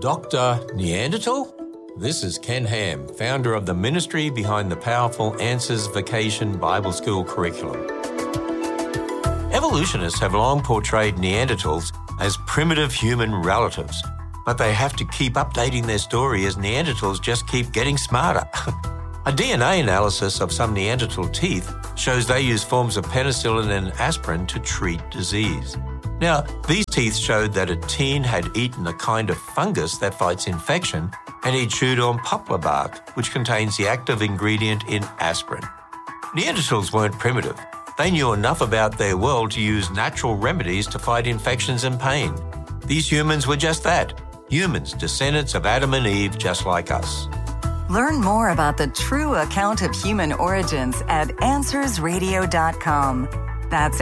Dr. Neanderthal? This is Ken Ham, founder of the ministry behind the powerful Answers Vacation Bible School curriculum. Evolutionists have long portrayed Neanderthals as primitive human relatives, but they have to keep updating their story as Neanderthals just keep getting smarter. A DNA analysis of some Neanderthal teeth shows they use forms of penicillin and aspirin to treat disease. Now, these teeth showed that a teen had eaten a kind of fungus that fights infection, and he chewed on poplar bark, which contains the active ingredient in aspirin. Neanderthals weren't primitive. They knew enough about their world to use natural remedies to fight infections and pain. These humans were just that. Humans, descendants of Adam and Eve, just like us. Learn more about the true account of human origins at AnswersRadio.com. That's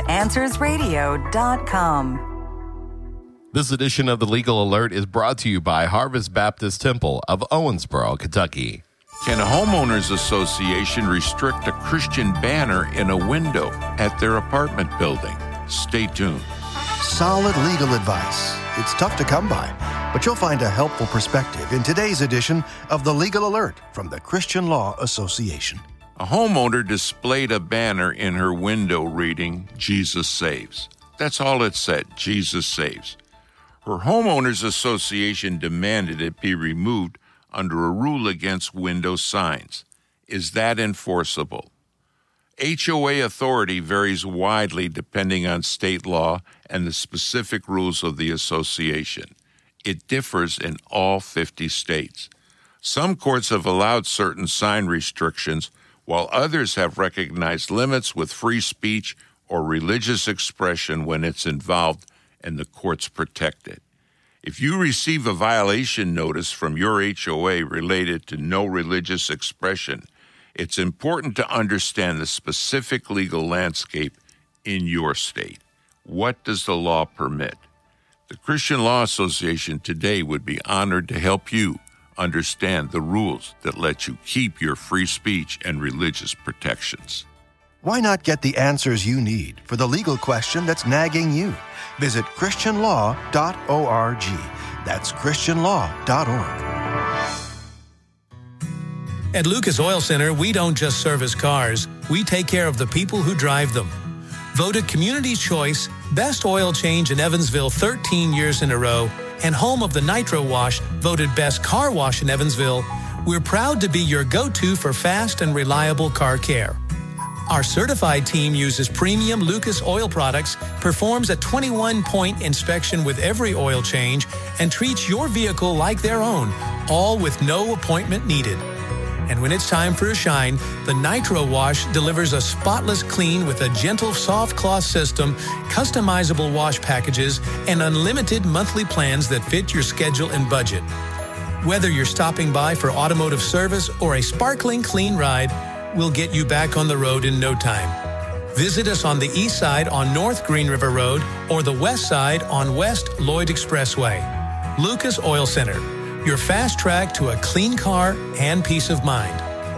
AnswersRadio.com. This edition of the Legal Alert is brought to you by Harvest Baptist Temple of Owensboro, Kentucky. Can a homeowners association restrict a Christian banner in a window at their apartment building? Stay tuned. Solid legal advice. It's tough to come by, but you'll find a helpful perspective in today's edition of the Legal Alert from the Christian Law Association. A homeowner displayed a banner in her window reading, Jesus Saves. That's all it said, Jesus Saves. Her homeowners association demanded it be removed under a rule against window signs. Is that enforceable? HOA authority varies widely depending on state law and the specific rules of the association. It differs in all 50 states. Some courts have allowed certain sign restrictions, while others have recognized limits with free speech or religious expression when it's involved, and the courts protect it. If you receive a violation notice from your HOA related to no religious expression, it's important to understand the specific legal landscape in your state. What does the law permit? The Christian Law Association today would be honored to help you understand the rules that let you keep your free speech and religious protections. Why not get the answers you need for the legal question that's nagging you? Visit christianlaw.org. That's christianlaw.org. At Lucas Oil Center, we don't just service cars, we take care of the people who drive them. Voted Community's Choice, Best Oil Change in Evansville 13 years in a row, and home of the Nitro Wash, voted Best Car Wash in Evansville, we're proud to be your go-to for fast and reliable car care. Our certified team uses premium Lucas oil products, performs a 21-point inspection with every oil change, and treats your vehicle like their own, all with no appointment needed. And when it's time for a shine, the Nitro Wash delivers a spotless clean with a gentle soft cloth system, customizable wash packages, and unlimited monthly plans that fit your schedule and budget. Whether you're stopping by for automotive service or a sparkling clean ride, we'll get you back on the road in no time. Visit us on the east side on North Green River Road or the west side on West Lloyd Expressway. Lucas Oil Center, your fast track to a clean car and peace of mind.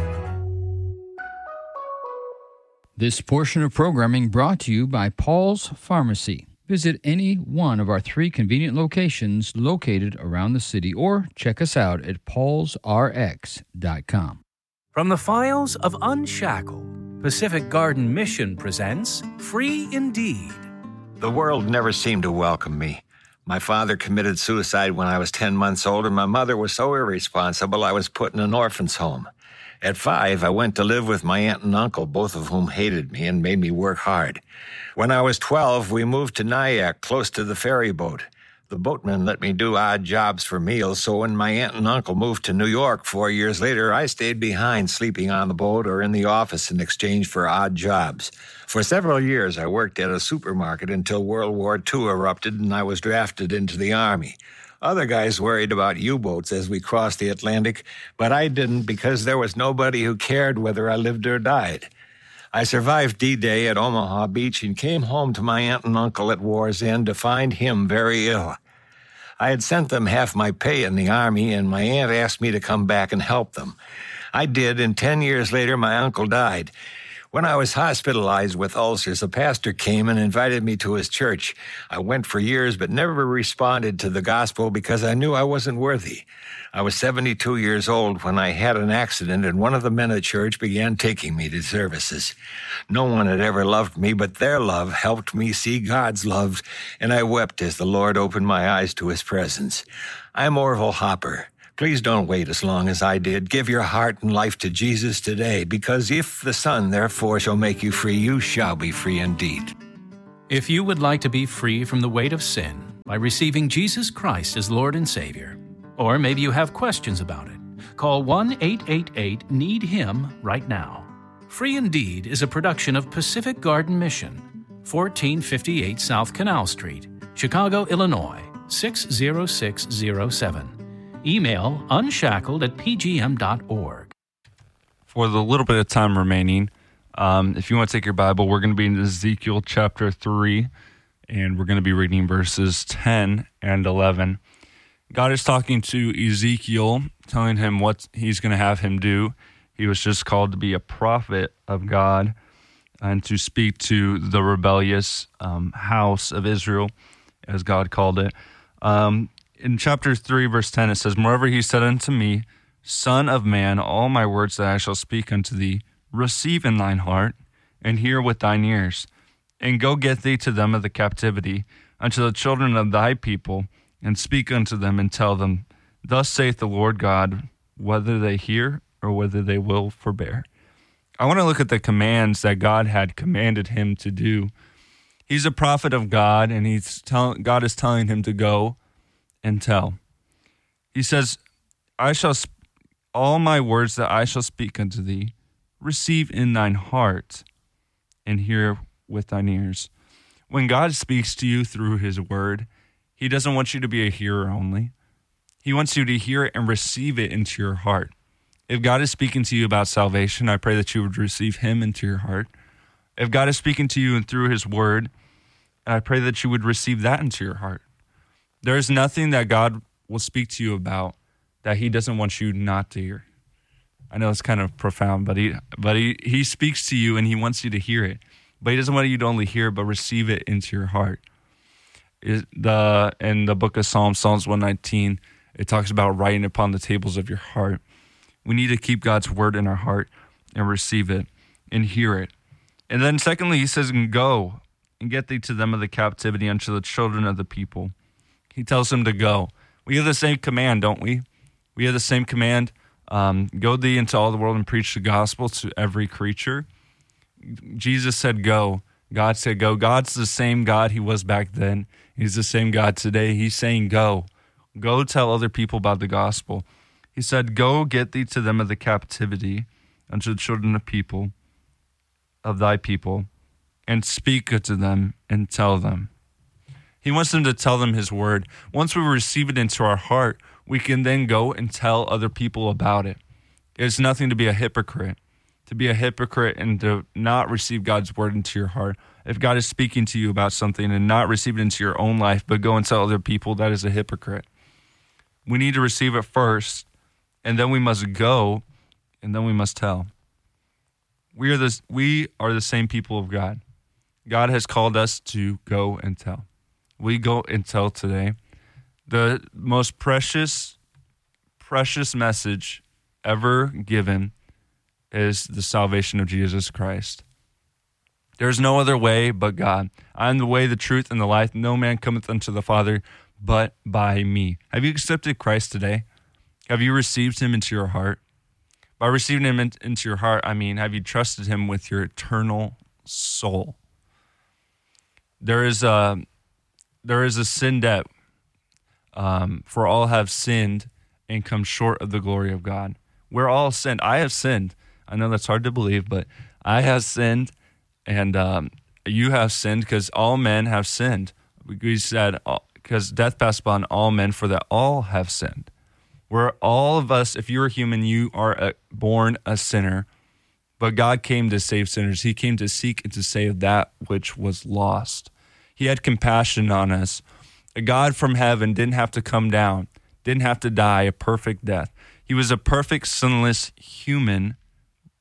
This portion of programming brought to you by Paul's Pharmacy. Visit any one of our 3 convenient locations located around the city or check us out at paulsrx.com. From the files of Unshackled, Pacific Garden Mission presents Free Indeed. The world never seemed to welcome me. My father committed suicide when I was 10 months old, and my mother was so irresponsible I was put in an orphan's home. At 5, I went to live with my aunt and uncle, both of whom hated me and made me work hard. When I was 12, we moved to Nyack, close to the ferry boat. The boatman let me do odd jobs for meals, so when my aunt and uncle moved to New York 4 years later, I stayed behind, sleeping on the boat or in the office in exchange for odd jobs. For several years, I worked at a supermarket until World War II erupted and I was drafted into the Army. Other guys worried about U-boats as we crossed the Atlantic, but I didn't because there was nobody who cared whether I lived or died. I survived D-Day at Omaha Beach and came home to my aunt and uncle at war's end to find him very ill. I had sent them half my pay in the Army, and my aunt asked me to come back and help them. I did, and 10 years later, my uncle died. When I was hospitalized with ulcers, a pastor came and invited me to his church. I went for years but never responded to the gospel because I knew I wasn't worthy. I was 72 years old when I had an accident, and one of the men at church began taking me to services. No one had ever loved me, but their love helped me see God's love, and I wept as the Lord opened my eyes to his presence. I'm Orville Hopper. Please don't wait as long as I did. Give your heart and life to Jesus today, because if the Son, therefore, shall make you free, you shall be free indeed. If you would like to be free from the weight of sin by receiving Jesus Christ as Lord and Savior, or maybe you have questions about it, call 1-888-NEED-HIM right now. Free Indeed is a production of Pacific Garden Mission, 1458 South Canal Street, Chicago, Illinois, 60607. Email unshackled@pgm.org. For the little bit of time remaining, if you want to take your Bible, we're going to be in Ezekiel chapter 3, and we're going to be reading verses 10 and 11. God is talking to Ezekiel, telling him what he's going to have him do. He was just called to be a prophet of God and to speak to the rebellious house of Israel, as God called it. In chapter 3, verse 10, it says, Moreover, he said unto me, Son of man, all my words that I shall speak unto thee, receive in thine heart, and hear with thine ears, and go get thee to them of the captivity, unto the children of thy people, and speak unto them, and tell them, Thus saith the Lord God, whether they hear or whether they will forbear. I want to look at the commands that God had commanded him to do. He's a prophet of God, and God is telling him to go and tell. He says, all my words that I shall speak unto thee, receive in thine heart, and hear with thine ears. When God speaks to you through his word, he doesn't want you to be a hearer only. He wants you to hear it and receive it into your heart. If God is speaking to you about salvation, I pray that you would receive him into your heart. If God is speaking to you and through his word, I pray that you would receive that into your heart. There is nothing that God will speak to you about that he doesn't want you not to hear. I know it's kind of profound, but he speaks to you and he wants you to hear it. But he doesn't want you to only hear it, but receive it into your heart. In the book of Psalms 119, it talks about writing upon the tables of your heart. We need to keep God's word in our heart and receive it and hear it. And then secondly, he says, Go and get thee to them of the captivity unto the children of the people. He tells him to go. We have the same command, don't we? We have the same command. Go thee into all the world and preach the gospel to every creature. Jesus said go. God said go. God's the same God he was back then. He's the same God today. He's saying go. Go tell other people about the gospel. He said, Go get thee to them of the captivity unto the children of people, of thy people, and speak unto them and tell them. He wants them to tell them his word. Once we receive it into our heart, we can then go and tell other people about it. It's nothing to be a hypocrite. To be a hypocrite and to not receive God's word into your heart. If God is speaking to you about something and not receive it into your own life, but go and tell other people, that is a hypocrite. We need to receive it first, and then we must go, and then we must tell. We are the same people of God. God has called us to go and tell. We go and tell today. The most precious message ever given is the salvation of Jesus Christ. There's no other way but God. I am the way, the truth, and the life. No man cometh unto the Father but by me. Have you accepted Christ today? Have you received him into your heart? By receiving him into your heart, I mean, have you trusted him with your eternal soul? There is a sin debt. For all have sinned and come short of the glory of God. We're all sinned. I have sinned. I know that's hard to believe, but I have sinned, and you have sinned, because all men have sinned. We said, because death passed upon all men, for that all have sinned. We're all of us, if you're a human, you are born a sinner, but God came to save sinners. He came to seek and to save that which was lost. He had compassion on us. A God from heaven didn't have to come down, didn't have to die a perfect death. He was a perfect, sinless human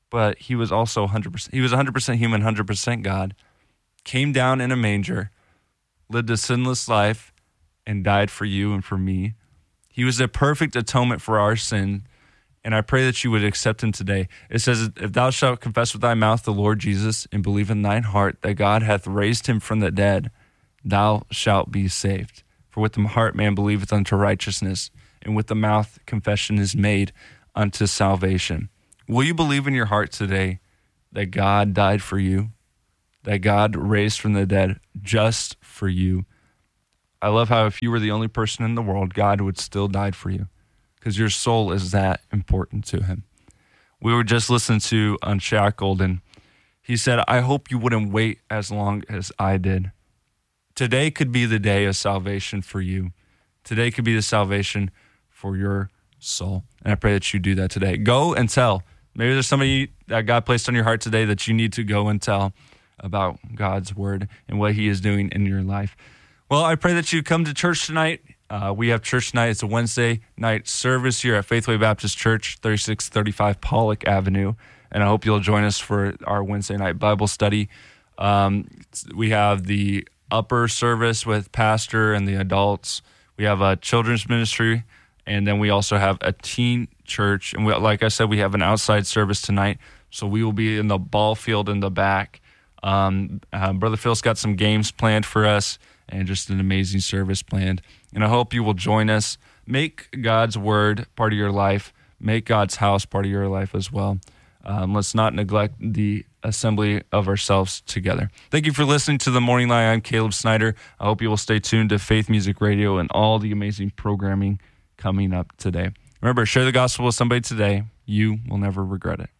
but he was also 100%. He was 100% human, 100% God, came down in a manger, lived a sinless life, and died for you and for me. He was a perfect atonement for our sin, and I pray that you would accept him today. It says, if thou shalt confess with thy mouth the Lord Jesus and believe in thine heart that God hath raised him from the dead, thou shalt be saved. For with the heart man believeth unto righteousness, and with the mouth confession is made unto salvation. Will you believe in your heart today that God died for you, that God raised from the dead just for you? I love how if you were the only person in the world, God would still die for you because your soul is that important to him. We were just listening to Unshackled, and he said, I hope you wouldn't wait as long as I did. Today could be the day of salvation for you. Today could be the salvation for your soul. And I pray that you do that today. Go and tell. Maybe there's somebody that God placed on your heart today that you need to go and tell about God's word and what he is doing in your life. Well, I pray that you come to church tonight. We have church tonight. It's a Wednesday night service here at Faithway Baptist Church, 3635 Pollock Avenue. And I hope you'll join us for our Wednesday night Bible study. We have the upper service with pastor and the adults. We have a children's ministry. And then we also have a teen church. And like I said, we have an outside service tonight. So we will be in the ball field in the back. Brother Phil's got some games planned for us and just an amazing service planned. And I hope you will join us. Make God's word part of your life. Make God's house part of your life as well. Let's not neglect the assembly of ourselves together. Thank you for listening to The Morning Light. I'm Caleb Snyder. I hope you will stay tuned to Faith Music Radio and all the amazing programming coming up today. Remember, share the gospel with somebody today. You will never regret it.